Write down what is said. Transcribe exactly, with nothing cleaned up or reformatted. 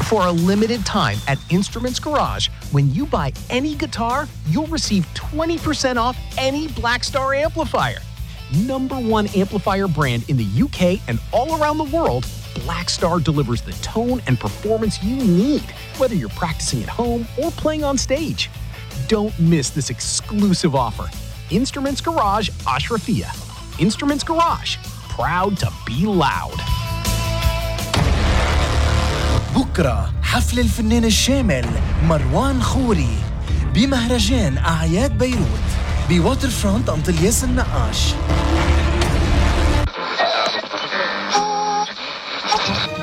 For a limited time at Instruments Garage, when you buy any guitar, you'll receive twenty percent off any Blackstar amplifier. Number one amplifier brand in the U K and all around the world, Blackstar delivers the tone and performance you need, whether you're practicing at home or playing on stage. Don't miss this exclusive offer. Instruments Garage Ashrafia. Instruments Garage, proud to be loud. بكرة حفل الفنان الشامل مروان خوري بمهرجان أعياد بيروت بواتر فرونت أنطلياس النقاش.